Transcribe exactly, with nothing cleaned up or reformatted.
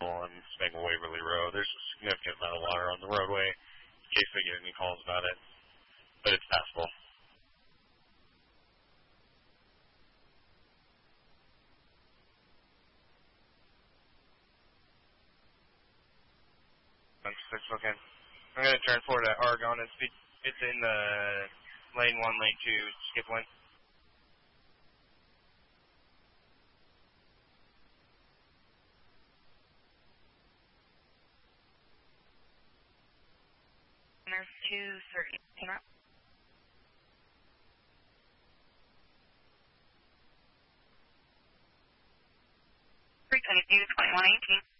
on Spangle Waverly Road. There's a significant amount of water on the roadway in case they get any calls about it, but it's passable. six, okay. I'm going to turn forward at Argonne and speed. It's in the lane one, lane two, skip lane. There's two thirty. Came up. three twenty-two, twenty-one eighteen.